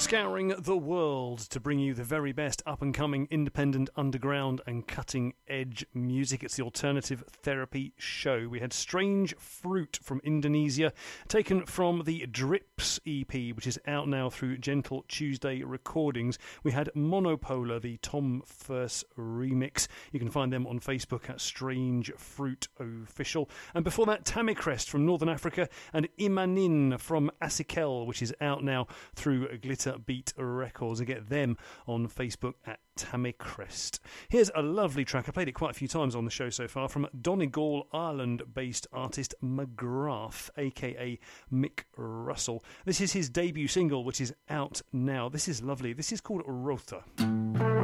Scouring the world to bring you the very best up-and-coming, independent, underground and cutting-edge music. It's the Alternative Therapy Show. We had Strange Fruit from Indonesia, taken from the Drips EP, which is out now through Gentle Tuesday Recordings. We had Monopolar, the Tom First remix. You can find them on Facebook at Strange Fruit Official. And before that, Tamicrest from Northern Africa and Imanin from Asikel, which is out now through Glitter Beat Records. And get them on Facebook at Tamicrest. Here's a lovely track. I played it quite a few times on the show so far from Donegal, Ireland-based artist McGrath, aka Mick Russell. This is his debut single, which is out now. This is lovely. This is called Rotha.